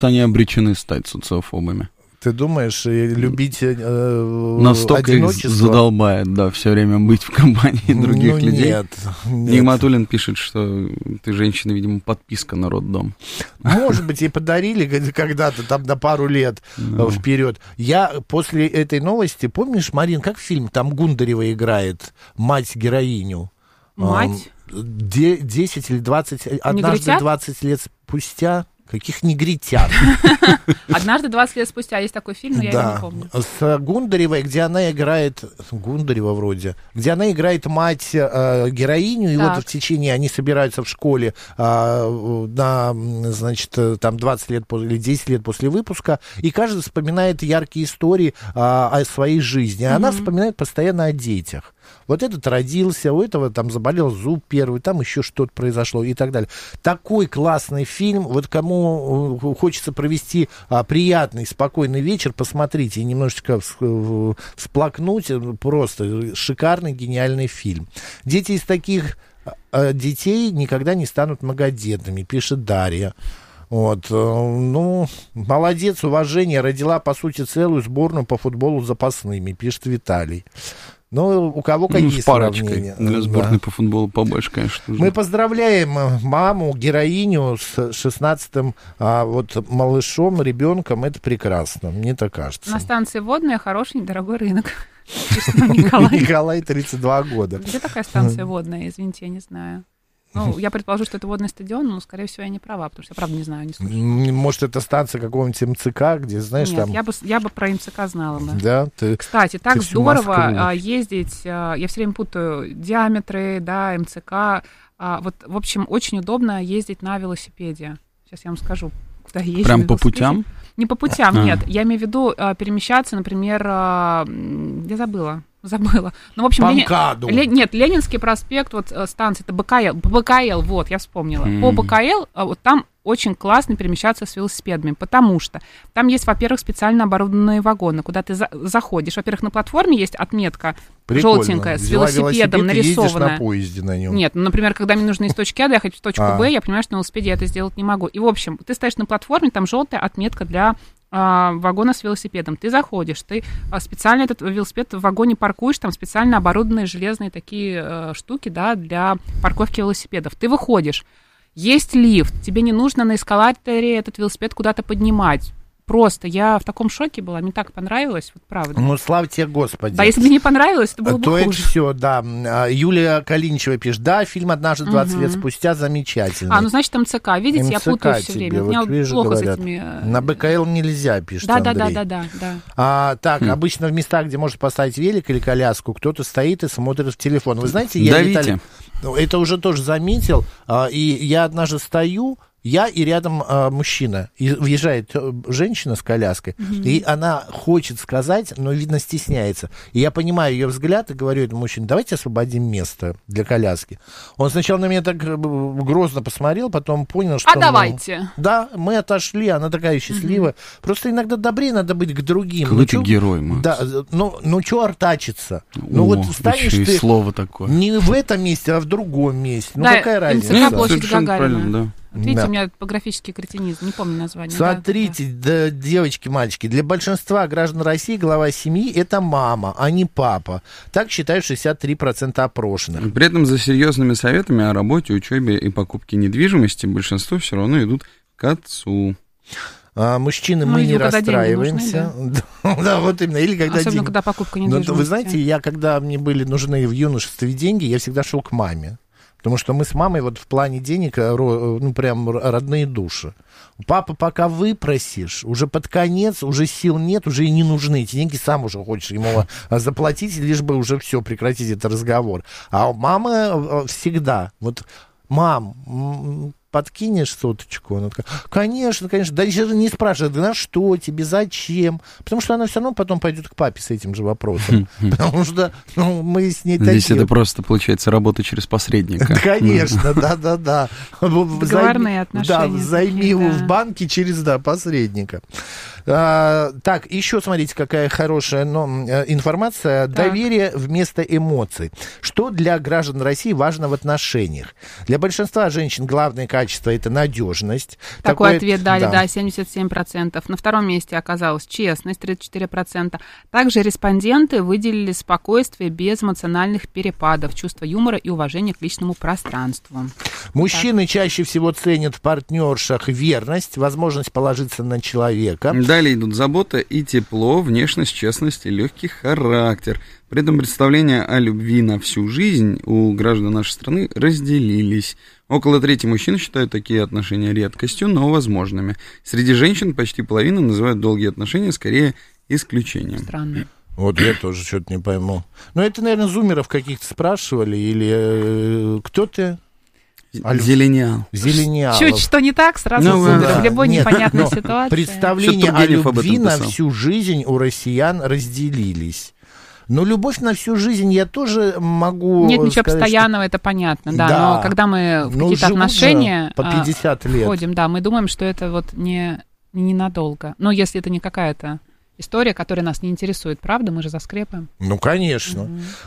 Они обречены стать социофобами. Ты думаешь, любить настолько одиночество? Их задолбает, да, все время быть в компании других людей. Нет. Нигматуллин пишет, что ты женщина, видимо, подписка на роддом. Может быть, ей подарили когда-то там на пару лет вперед. Я после этой новости, помнишь, Марин, как фильм, там Гундарева играет, мать-героиню. Мать? 10 или 20, однажды 20 лет спустя. Каких негритят. «Однажды 20 лет спустя» есть такой фильм, но я его не помню. С Гундаревой, где она играет... Гундарева вроде. Где она играет мать героиню, и так. вот в течение... Они собираются в школе на, значит, там 20 лет или 10 лет после выпуска, и каждый вспоминает яркие истории о своей жизни. А она вспоминает постоянно о детях. Вот этот родился, у этого там заболел зуб первый, там еще что-то произошло и так далее. Такой классный фильм, вот кому хочется провести приятный, спокойный вечер, посмотрите и немножечко всплакнуть, просто шикарный, гениальный фильм. Дети из таких детей никогда не станут многодетными, пишет Дарья. Вот, ну, молодец, уважение, родила, по сути, целую сборную по футболу с запасными, пишет Виталий. Ну, у кого какие сравнения. Для сборной по футболу побольше, конечно. Нужно. Мы поздравляем маму, героиню с 16-м вот малышом, ребенком. Это прекрасно, мне так кажется. На станции Водная хороший, недорогой рынок. Николай. Николай, 32 года. Где такая станция Водная? Извините, я не знаю. Ну, я предположу, что это водный стадион, но, скорее всего, я не права, потому что я, правда, не знаю, не слышала. Может, это станция какого-нибудь МЦК, где, знаешь, нет, там... я бы про МЦК знала, да. Да? Кстати, так здорово ездить, я все время путаю диаметры, да, МЦК. Вот, в общем, очень удобно ездить на велосипеде. Сейчас я вам скажу, куда ездить. Прям по путям? Не по путям, нет. Я имею в виду перемещаться, например, я забыла. Ну, в общем, нет, Ленинский проспект, вот станция, это БКЛ, вот, я вспомнила. По БКЛ, вот там очень классно перемещаться с велосипедами, потому что там есть, во-первых, специально оборудованные вагоны, куда ты заходишь. Во-первых, на платформе есть отметка желтенькая с велосипедом нарисованная. На поезде на нем. Нет, ну, например, когда мне нужно из точки А доехать в точку Б, я понимаю, что на велосипеде я это сделать не могу. И, в общем, ты стоишь на платформе, там желтая отметка для вагона с велосипедом. Ты заходишь, ты специально этот велосипед в вагоне паркуешь, там специально оборудованные железные такие штуки, да, для парковки велосипедов. Ты выходишь, есть лифт, тебе не нужно на эскалаторе этот велосипед куда-то поднимать. Просто я в таком шоке была, мне так понравилось, вот правда. Ну, слава тебе, Господи. Да, если бы не понравилось, то было бы хуже. Это все, да. Юлия Калиничева пишет, да, фильм «Однажды 20 лет спустя» замечательный. Ну, значит, МЦК. Видите, МЦК я путаю все время. Вот, у меня вижу, плохо говорят, с этими... На БКЛ нельзя, пишет Андрей. Да. Так, обычно в местах, где можно поставить велик или коляску, кто-то стоит и смотрит в телефон. Вы знаете, я, Виталий, это уже тоже заметил, и я однажды стою, я и рядом мужчина, и въезжает женщина с коляской, и она хочет сказать, но, видно, стесняется. И я понимаю ее взгляд и говорю этому мужчине, давайте освободим место для коляски. Он сначала на меня так грозно посмотрел, потом понял, что... давайте. Да, мы отошли, она такая счастливая. Просто иногда добрее надо быть к другим. Какой ты герой, Макс. Да, ну что артачиться? Ну вот станешь ты... слово такое. Не в этом месте, а в другом месте. Ну да, какая разница? МЦК, площадь Гагарина. Да. Вот видите, у меня топографический кретинизм, не помню название. Смотрите, да, девочки, мальчики, для большинства граждан России глава семьи – это мама, а не папа. Так считают 63% опрошенных. При этом за серьезными советами о работе, учебе и покупке недвижимости большинство все равно идут к отцу. Мужчины, мы не расстраиваемся. Нужны, да, вот именно. Или когда особенно, когда покупка недвижимости. Вы знаете, когда мне были нужны в юношестве деньги, я всегда шел к маме. Потому что мы с мамой вот в плане денег, ну, прям родные души. Папа, пока выпросишь, уже под конец, уже сил нет, уже и не нужны. Эти деньги сам уже хочешь ему заплатить, лишь бы уже все, прекратить этот разговор. А мама всегда, вот, мам, подкинешь соточку? Она такая, конечно, даже не спрашивает, на что тебе, зачем? Потому что она все равно потом пойдет к папе с этим же вопросом. Потому что мы с ней такие... Здесь это просто, получается, работа через посредника. Конечно, да. Договорные отношения. Да, займи в банке через, посредника. Так, еще смотрите, какая хорошая информация. Доверие вместо эмоций. Что для граждан России важно в отношениях? Для большинства женщин главное качество качество — это надежность. Такой ответ дали, да, 77%. На втором месте оказалась честность, 34%. Также респонденты выделили спокойствие без эмоциональных перепадов, чувство юмора и уважение к личному пространству. Мужчины чаще всего ценят в партнершах верность, возможность положиться на человека. Далее идут забота и тепло, внешность, честность и легкий характер. При этом представления о любви на всю жизнь у граждан нашей страны разделились. Около трети мужчин считают такие отношения редкостью, но возможными. Среди женщин почти половина называют долгие отношения скорее исключением. Странно. Вот я тоже что-то не пойму. Ну, это, наверное, зумеров каких-то спрашивали, или кто ты? Зелениал. Зелениал. Что не так, сразу в любой непонятной ситуации. Представления о любви на всю жизнь у россиян разделились. Но любовь на всю жизнь я тоже могу Нет ничего сказать, постоянного, это понятно, да. Но когда мы в какие-то отношения по 50 лет входим, да, мы думаем, что это вот не ненадолго. Но если это не какая-то история, которая нас не интересует, правда? Мы же заскрепаем. Ну, конечно.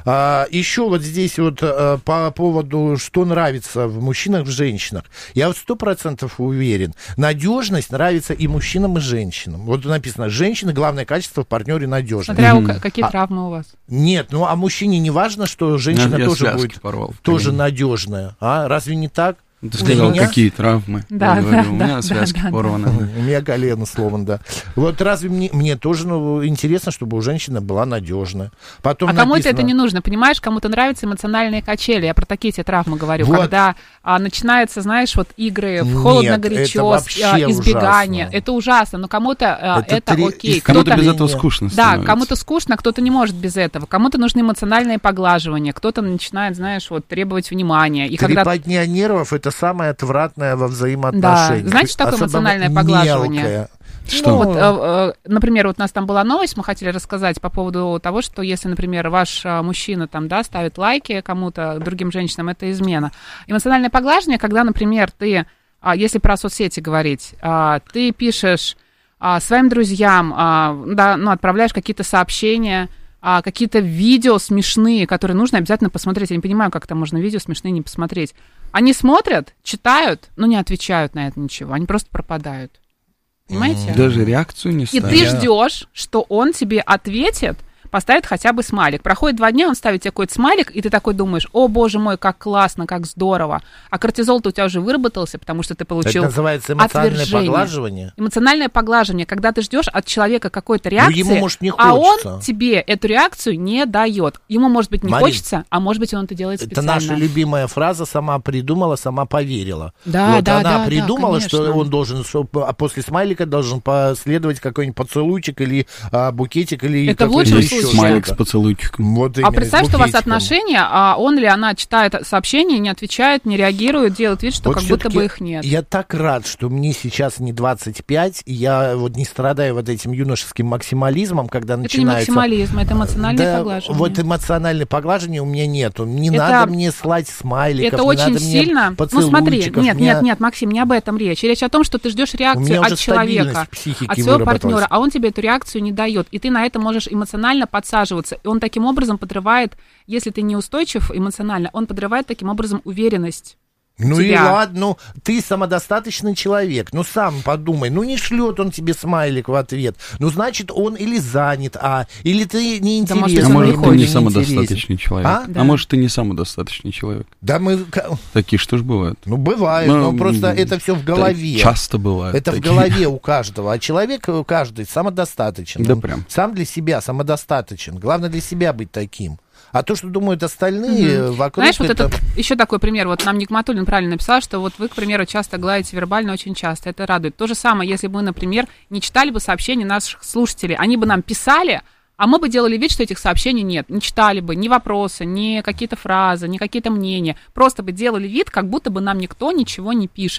Еще вот здесь вот по поводу, что нравится в мужчинах, в женщинах. Я вот 100% уверен. Надежность нравится и мужчинам, и женщинам. Вот написано, женщины, главное качество в партнере надежность. Смотря какие травмы у вас. Нет, ну а мужчине не важно, что женщина тоже будет тоже надежная. Разве не так? Ты сказал, какие травмы. Да, у меня связки порваны. У меня колено сломано, да. Вот разве мне тоже интересно, чтобы у женщины была надежная. Потом кому-то это не нужно, понимаешь? Кому-то нравятся эмоциональные качели. Я про такие тебе травмы говорю. Вот. Когда начинается, знаешь, вот игры в холодно-горячо, избегание. Это ужасно, но кому-то это окей. Кому-то без этого скучно становится. Да, кому-то скучно, кто-то не может без этого. Кому-то нужны эмоциональные поглаживания, кто-то начинает, знаешь, вот требовать внимания. Трепотня нервов — это самое отвратное во взаимоотношениях. Да. Знаете, что такое эмоциональное поглаживание? Что? Вот, например, вот у нас там была новость, мы хотели рассказать по поводу того, что если, например, ваш мужчина там, да, ставит лайки кому-то, другим женщинам, это измена. Эмоциональное поглаживание, когда, например, ты, если про соцсети говорить, ты пишешь своим друзьям, да, ну, отправляешь какие-то сообщения, какие-то видео смешные, которые нужно обязательно посмотреть. Я не понимаю, как там можно видео смешные не посмотреть. Они смотрят, читают, но не отвечают на это ничего. Они просто пропадают. Понимаете? Даже реакцию не ставят. И ты ждешь, что он тебе ответит, поставит хотя бы смайлик. Проходит 2 дня, он ставит тебе какой-то смайлик, и ты такой думаешь: о, боже мой, как классно, как здорово. А кортизол-то у тебя уже выработался, потому что ты получил это называется эмоциональное поглаживание? Эмоциональное поглаживание, когда ты ждешь от человека какой-то реакции, ему, может, не а хочется. он тебе эту реакцию не дает. Ему, может быть, не хочется, а может быть, он это делает специально. Это наша любимая фраза: сама придумала, сама поверила. Да, вот да, она придумала, да, что он должен, после смайлика должен последовать какой-нибудь поцелуйчик или букетик, или это какой-то еще что-то. Смайлик с поцелуйчиком. Вот а представь, что у вас отношения, а он или она читает сообщения, не отвечает, не реагирует, делает вид, что вот как будто бы их нет. Я так рад, что мне сейчас не 25, и я вот не страдаю вот этим юношеским максимализмом, когда начинается... Это не максимализм, это эмоциональное поглаживание. Вот эмоциональное поглаживание у меня нету. Не надо мне слать смайликов, это не очень надо сильно. мне поцелуйчиков. Ну смотри, нет, Максим, не об этом речь. Речь о том, что ты ждешь реакцию от человека, от своего партнера, а он тебе эту реакцию не дает. И ты на это можешь эмоционально подсаживаться. И он таким образом подрывает, если ты неустойчив эмоционально, он подрывает таким образом уверенность. Ну и ладно, ну ты самодостаточный человек, ну сам подумай, ну не шлет он тебе смайлик в ответ, ну значит он или занят, или ты не интересен. А может ты не самодостаточный человек, Да. может ты не самодостаточный человек. Да мы... Такие что ж бывают. Ну бывает, но просто это все в голове. Часто бывает. Это такие. В голове у каждого, а человек каждый самодостаточен. Да прям. Сам для себя самодостаточен, главное для себя быть таким. А то, что думают остальные вокруг... Знаешь, вот это еще такой пример. Вот нам Нигматуллин правильно написал, что вот вы, к примеру, часто гладите вербально очень часто. Это радует. То же самое, если бы мы, например, не читали бы сообщения наших слушателей. Они бы нам писали, а мы бы делали вид, что этих сообщений нет. Не читали бы ни вопросы, ни какие-то фразы, ни какие-то мнения. Просто бы делали вид, как будто бы нам никто ничего не пишет.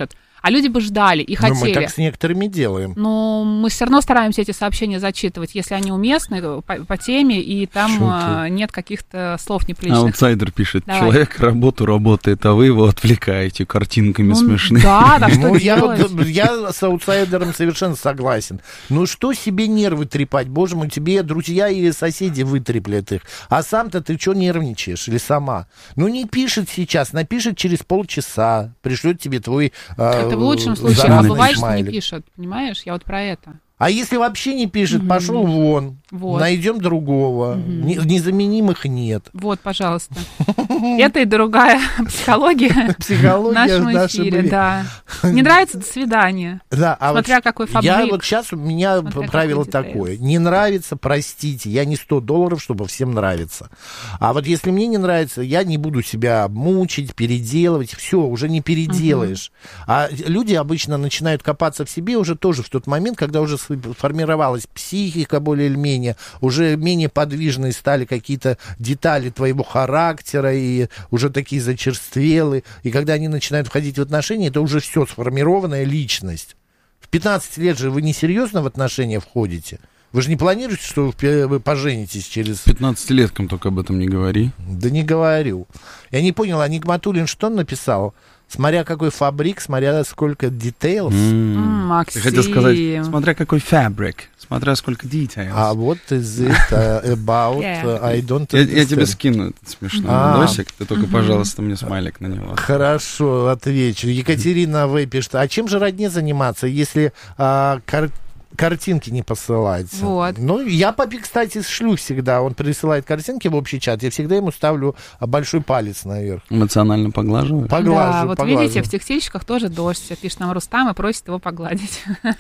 А люди бы ждали и хотели. Но мы так с некоторыми делаем. Но мы все равно стараемся эти сообщения зачитывать, если они уместны по теме, и там нет каких-то слов неприличных. Аутсайдер пишет, Давай. человек работу работает, а вы его отвлекаете картинками смешными. Да, так что делать? Я с аутсайдером совершенно согласен. Ну что себе нервы трепать? Боже мой, тебе друзья или соседи вытреплят их. А сам-то ты что нервничаешь? Или сама? Ну не пишет сейчас, напишет через полчаса, пришлет тебе твой это в лучшем случае, а бывает, что не пишет, понимаешь? Я вот про это. А если вообще не пишет, пошел вон, найдем другого. Незаменимых нет. Вот, пожалуйста. Это и другая психология в нашем эфире, да. Не нравится, до свидания. Да, смотря какой фабрик. Я вот сейчас, у меня правило такое. Не нравится, простите, я не $100, чтобы всем нравиться. А вот если мне не нравится, я не буду себя мучить, переделывать. Все, уже не переделаешь. А люди обычно начинают копаться в себе уже тоже в тот момент, когда уже формировалась психика более или менее, уже менее подвижные стали какие-то детали твоего характера, и уже такие зачерствелые. И когда они начинают входить в отношения, это уже все сформированная личность. В 15 лет же вы не серьезно в отношения входите? Вы же не планируете, что вы поженитесь через... 15-леткам только об этом не говори. Да не говорю. Я не понял, а Нигматуллин что он написал? Смотря какой фабрик, смотря сколько details. Максим. Я хотел сказать, смотря какой фабрик, смотря сколько details. А вот is it about I don't understand. Я тебе скину этот смешной видосик, ты только, пожалуйста, мне смайлик на него. Хорошо, отвечу. Екатерина В. пишет, а чем же родне заниматься, если картинки не посылать? Вот. Ну, я папе, кстати, шлю всегда. Он присылает картинки в общий чат. Я всегда ему ставлю большой палец наверх. Эмоционально поглаживаешь? Поглажу, да, вот поглажу. видите, в текстильщиках тоже дождь. Пишет нам Рустам и просит его погладить.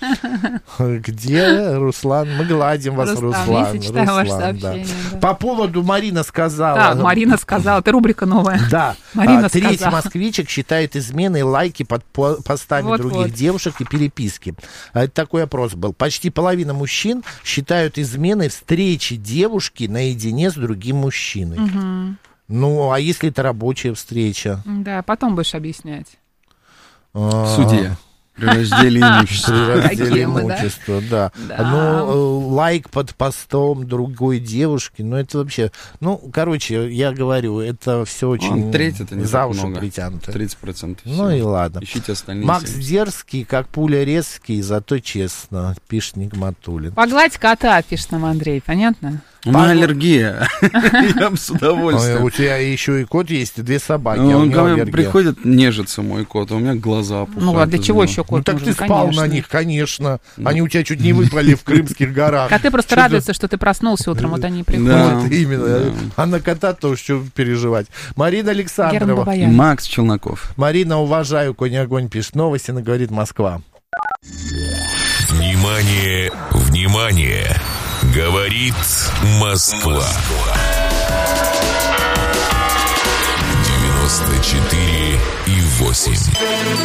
Где, Руслан? Мы гладим вас, Руслан. Я читаю ваше сообщение. Да. По поводу Марина сказала. Да, Марина сказала. Это рубрика новая. Да. Марина третий сказала. москвичек считает изменой лайки под постами других девушек и переписки. Это такой опрос был. Почти половина мужчин считают изменой встречи девушки наедине с другим мужчиной. Ну, а если это рабочая встреча? Да, потом будешь объяснять. Судья. При разделе имущества. При разделе имущества, да. Ну, лайк под постом другой девушки, ну, это вообще... Ну, короче, я говорю, это все очень треть это не за уши много. притянуто. 30%. Ну и ладно. Ищите остальные. Макс 70. дерзкий, как пуля резкий, зато честно, пишет Нигматуллин. Погладь кота, пишет нам Андрей, понятно? У меня аллергия. Я бы с удовольствием. У тебя еще и кот есть, и 2 собаки, Он ко мне приходит, нежится мой кот, а у меня глаза опухают. Ну, а для чего еще кот Ну, так нужен? ты спал на них, конечно. Они у тебя чуть не выпали в крымских горах. Коты просто радуются, что ты проснулся утром, вот они приходят. Вот именно. А на кота тоже что переживать. Марина Александрова. Макс Челноков. Марина, уважаю, конь огонь, пишет новости, но говорит Москва. Внимание, внимание! Говорит Москва. 94,8.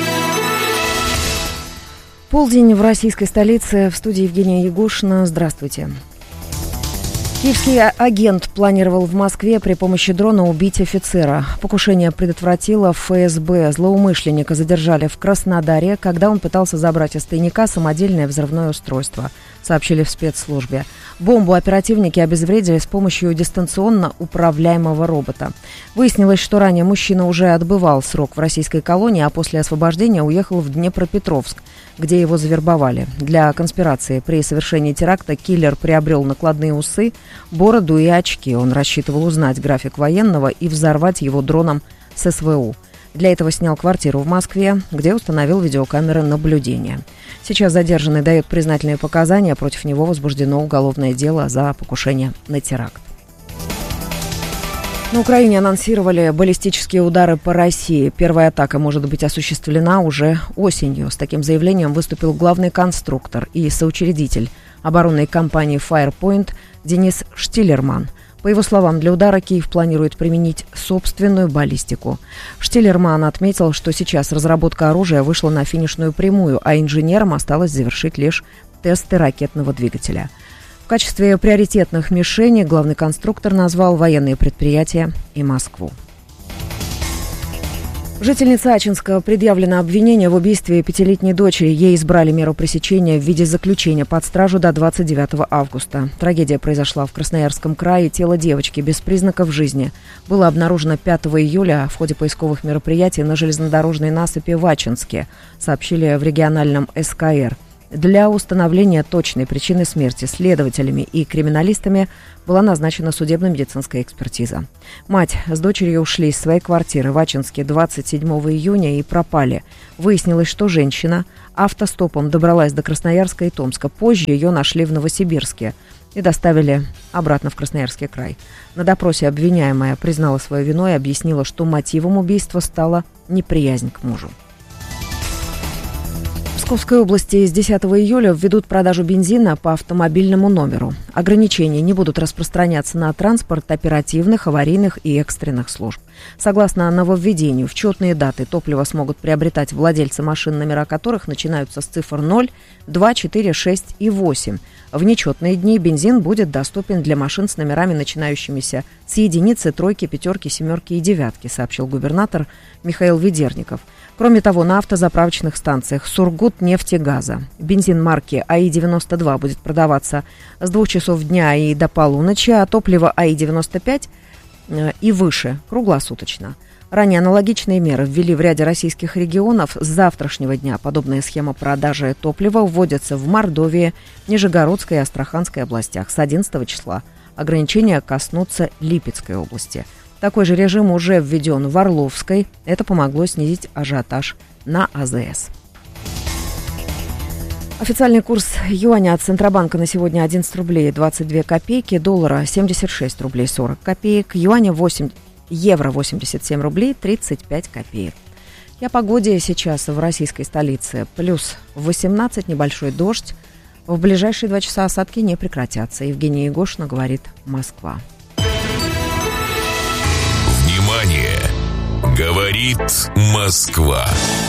Полдень в российской столице. В студии Евгения Ягушина. Здравствуйте. Киевский агент планировал в Москве при помощи дрона убить офицера. Покушение предотвратило ФСБ. Злоумышленника задержали в Краснодаре, когда он пытался забрать из тайника самодельное взрывное устройство, сообщили в спецслужбе. Бомбу оперативники обезвредили с помощью дистанционно управляемого робота. Выяснилось, что ранее мужчина уже отбывал срок в российской колонии, а после освобождения уехал в Днепропетровск, где его завербовали. Для конспирации при совершении теракта киллер приобрел накладные усы, бороду и очки. Он рассчитывал узнать график военного и взорвать его дроном с СВУ. Для этого снял квартиру в Москве, где установил видеокамеры наблюдения. Сейчас задержанный дает признательные показания. Против него возбуждено уголовное дело за покушение на теракт. На Украине анонсировали баллистические удары по России. Первая атака может быть осуществлена уже осенью. С таким заявлением выступил главный конструктор и соучредитель оборонной компании Firepoint Денис Штиллерман. По его словам, для удара Киев планирует применить собственную баллистику. Штиллерман отметил, что сейчас разработка оружия вышла на финишную прямую, а инженерам осталось завершить лишь тесты ракетного двигателя. В качестве приоритетных мишеней главный конструктор назвал военные предприятия и Москву. Жительнице Ачинска предъявлено обвинение в убийстве 5-летней дочери. Ей избрали меру пресечения в виде заключения под стражу до 29 августа. Трагедия произошла в Красноярском крае. Тело девочки без признаков жизни было обнаружено 5 июля в ходе поисковых мероприятий на железнодорожной насыпи в Ачинске, сообщили в региональном СКР. Для установления точной причины смерти следователями и криминалистами была назначена судебно-медицинская экспертиза. Мать с дочерью ушли из своей квартиры в Ачинске 27 июня и пропали. Выяснилось, что женщина автостопом добралась до Красноярска и Томска. Позже ее нашли в Новосибирске и доставили обратно в Красноярский край. На допросе обвиняемая признала свою вину и объяснила, что мотивом убийства стала неприязнь к мужу. В Московской области с 10 июля введут продажу бензина по автомобильному номеру. Ограничения не будут распространяться на транспорт оперативных, аварийных и экстренных служб. Согласно нововведению, в четные даты топливо смогут приобретать владельцы машин, номера которых начинаются с цифр 0, 2, 4, 6 и 8. В нечетные дни бензин будет доступен для машин с номерами, начинающимися с единицы, тройки, пятерки, семерки и девятки, сообщил губернатор Михаил Ведерников. Кроме того, на автозаправочных станциях Сургутнефтегаза бензин марки АИ-92 будет продаваться с 2 часов дня и до полуночи, а топливо АИ-95 и выше круглосуточно. Ранее аналогичные меры ввели в ряде российских регионов. С завтрашнего дня подобная схема продажи топлива вводится в Мордовии, Нижегородской и Астраханской областях. С 11 числа ограничения коснутся Липецкой области. Такой же режим уже введен в Орловской. Это помогло снизить ажиотаж на АЗС. Официальный курс юаня от Центробанка на сегодня 11 рублей 22 копейки, доллара 76 рублей 40 копеек, юаня евро 87 рублей 35 копеек. И о погоде сейчас в российской столице. Плюс 18, небольшой дождь. В ближайшие 2 часа осадки не прекратятся. Евгения Егошина, говорит Москва. Внимание! Говорит Москва.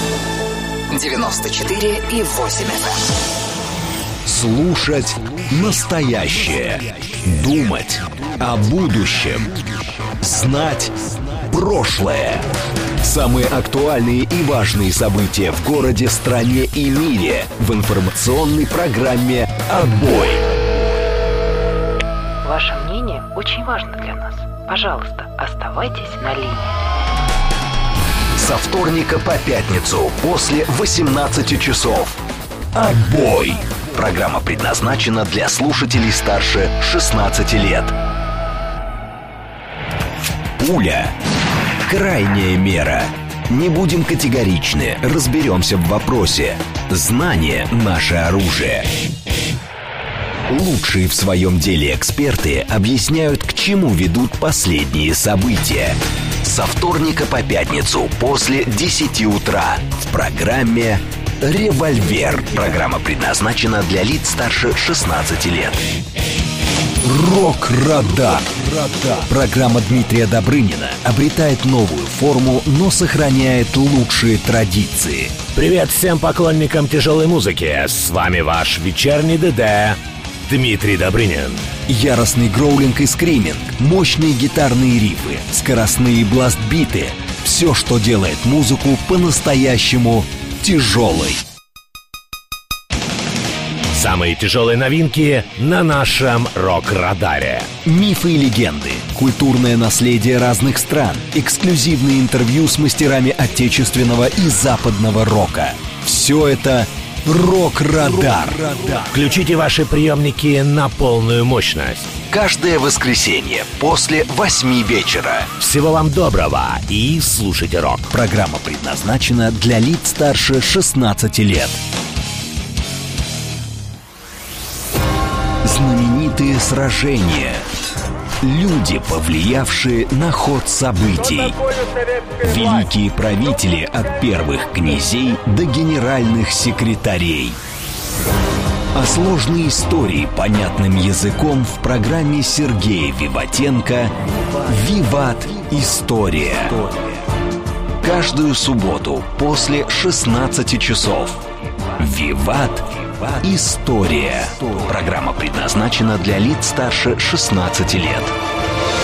94,8 FM. Слушать настоящее. Думать о будущем. Знать прошлое. Самые актуальные и важные события в городе, стране и мире в информационной программе «Отбой». Ваше мнение очень важно для нас. Пожалуйста, оставайтесь на линии. Со вторника по пятницу после 18 часов. «Отбой». Программа предназначена для слушателей старше 16 лет. Пуля. Крайняя мера. Не будем категоричны, разберемся в вопросе. Знание – наше оружие. Лучшие в своем деле эксперты объясняют, к чему ведут последние события. Со вторника по пятницу после 10 утра в программе «Револьвер». Программа предназначена для лиц старше 16 лет. Рок-радар. Программа Дмитрия Добрынина обретает новую форму, но сохраняет лучшие традиции. Привет всем поклонникам тяжелой музыки. С вами ваш вечерний ДД Дмитрий Добрынин. Яростный гроулинг и скриминг, мощные гитарные рифы, скоростные бластбиты. Все, что делает музыку по-настоящему тяжелой. Самые тяжелые новинки на нашем рок-радаре. Мифы и легенды, культурное наследие разных стран, эксклюзивные интервью с мастерами отечественного и западного рока. Все это «Рок-радар». Включите ваши приемники на полную мощность. Каждое воскресенье после 8 вечера. Всего вам доброго и слушайте рок. Программа предназначена для лиц старше 16 лет. Знаменитые сражения. Люди, повлиявшие на ход событий. Великие правители от первых князей до генеральных секретарей. А сложные истории понятным языком в программе Сергея Виватенко «Виват. История». Каждую субботу после 16 часов. «Виват. История». Программа предназначена для лиц старше 16 лет.